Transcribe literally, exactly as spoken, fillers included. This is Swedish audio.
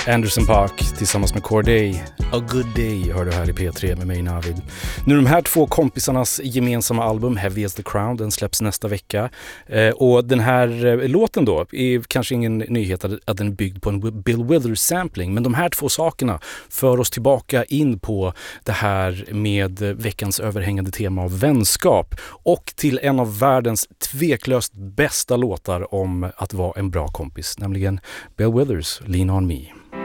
Anderson .Paak tillsammans med Corday. A Good Day hör du här i P tre med mig Navid. Nu de här två kompisarnas gemensamma album Heavy as the Crown, den släpps nästa vecka. Eh, och den här eh, låten då är kanske ingen nyhet att, att den är byggd på en Bill Withers sampling. Men de här två sakerna för oss tillbaka in på det här med veckans överhängande tema av vänskap. Och till en av världens tveklöst bästa låtar om att vara en bra kompis. Nämligen Bill Withers, Lean on Me.